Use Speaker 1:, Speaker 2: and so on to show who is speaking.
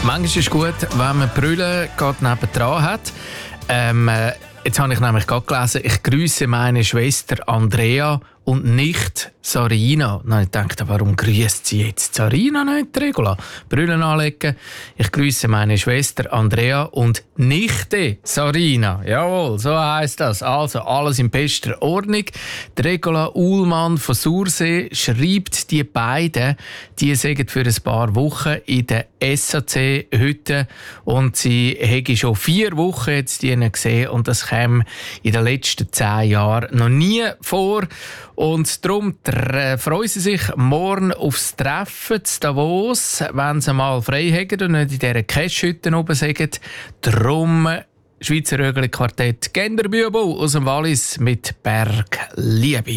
Speaker 1: Manchmal ist es gut, wenn man Brüllen gerade nebendran hat. Jetzt habe ich nämlich gerade gelesen, ich grüße meine Schwester Andrea und nicht Sarina. Dann habe ich gedacht, warum grüßt sie jetzt Sarina nicht, Regula? Brüllen anlegen. Ich grüße meine Schwester Andrea und Nichte Sarina. Jawohl, so heisst das. Also alles in bester Ordnung. Die Regula Uhlmann von Sursee schreibt, die beiden, die sind für ein paar Wochen in der SAC-Hütte und sie hätte schon 4 Wochen jetzt die gesehen und das kam in den letzten 10 Jahren noch nie vor. Und darum freuen sie sich morgen aufs Treffen in Davos, wenn sie mal frei haben und nicht in dieser Cash-Hütte oben sind. Darum Schweizer Rögli-Quartett Genderbübel aus dem Wallis mit Bergliebe.